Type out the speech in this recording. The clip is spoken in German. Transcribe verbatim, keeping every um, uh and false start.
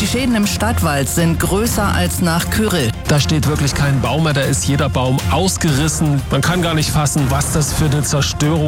Schäden im Stadtwald sind größer als nach Kyrill. Da steht wirklich kein Baum mehr, da ist jeder Baum ausgerissen. Man kann gar nicht fassen, was das für eine Zerstörung